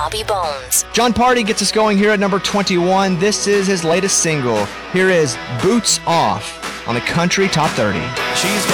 Bobby Bones. John Party gets us going here at number 21. This is his latest single. Here is Boots Off on the Country Top 30. She's